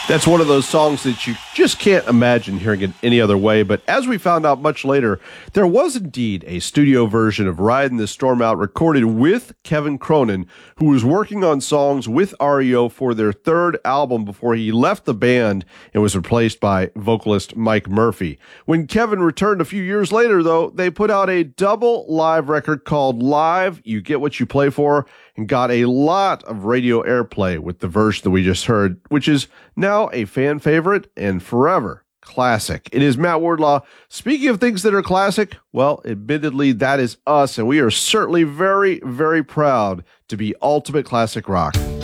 That's one of those songs that you just can't imagine hearing it any other way. But as we found out much later, there was indeed a studio version of Riding the Storm Out recorded with Kevin Cronin, who was working on songs with REO for their third album before he left the band and was replaced by vocalist Mike Murphy. When Kevin returned a few years later, though, they put out a double live record called Live, You Get What You Play For, and got a lot of radio airplay with the version that we just heard, which is now a fan favorite and forever classic. It is Matt Wardlaw. Speaking of things that are classic, well, admittedly, that is us, and we are certainly very, very proud to be Ultimate Classic Rock.